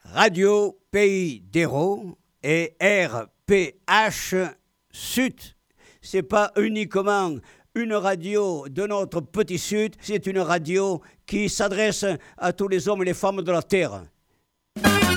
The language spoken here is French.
Radio Pays d'Hérault et RPH Sud. C'est pas uniquement une radio de notre petit Sud, c'est une radio qui s'adresse à tous les hommes et les femmes de la Terre.